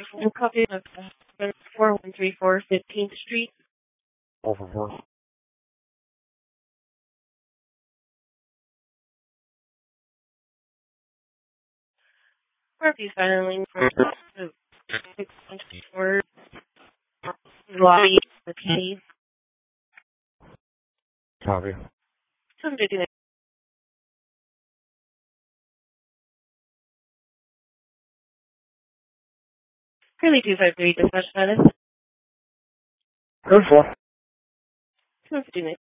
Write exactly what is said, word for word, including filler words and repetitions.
full copy of four one three four fifteenth Street. Over four. Murphy's filing for the six one four lobby the P. Copy. Somebody do that. Curly two five three dispatch status. Good for. Somebody do that.